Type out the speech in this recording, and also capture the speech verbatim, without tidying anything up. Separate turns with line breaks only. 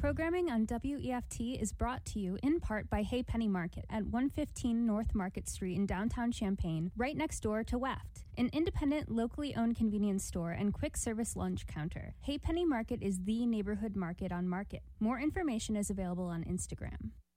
Programming on W E F T is brought to you in part by Hey Penny Market at one fifteen North Market Street in downtown Champaign, right next door to Weft, an independent, locally owned convenience store and quick service lunch counter. Hey Penny Market is the neighborhood market on Market. More information is available on Instagram.